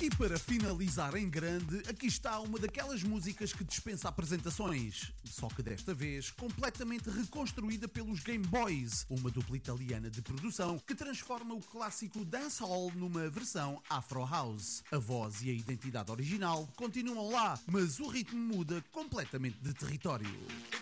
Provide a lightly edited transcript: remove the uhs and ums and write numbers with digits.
E para finalizar em grande, aqui está uma daquelas músicas que dispensa apresentações, só que desta vez completamente reconstruída pelos Game Boys, uma dupla italiana de produção que transforma o clássico dancehall numa versão Afro House. A voz e a identidade original continuam lá, mas o ritmo muda completamente de território.